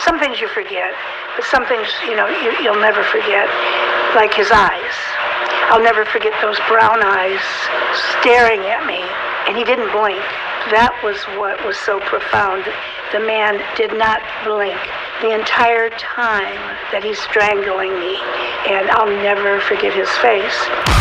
Some things you forget, but some things, you'll never forget, like his eyes. I'll never forget those brown eyes staring at me, and he didn't blink. That was what was so profound. The man did not blink the entire time that he's strangling me, and I'll never forget his face.